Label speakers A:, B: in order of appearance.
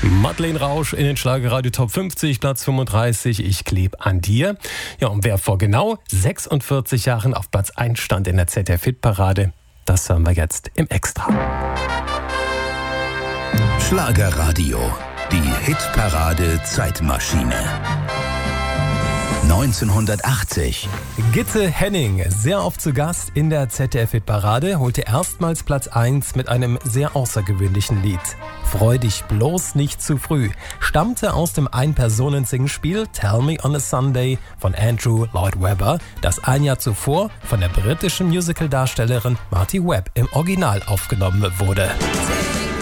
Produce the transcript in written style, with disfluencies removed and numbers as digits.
A: Madeleine Rausch in den Schlagerradio Top 50, Platz 35, Ich kleb an dir. Ja, und wer vor genau 46 Jahren auf Platz 1 stand in der ZDF-Hitparade, das hören wir jetzt im Extra.
B: Schlagerradio, die Hitparade Zeitmaschine. 1980.
A: Gitte Henning, sehr oft zu Gast in der ZDF-Hitparade, holte erstmals Platz 1 mit einem sehr außergewöhnlichen Lied. Freu dich bloß nicht zu früh, stammte aus dem Ein-Personen-Singspiel Tell Me on a Sunday von Andrew Lloyd Webber, das ein Jahr zuvor von der britischen Musical-Darstellerin Marty Webb im Original aufgenommen wurde.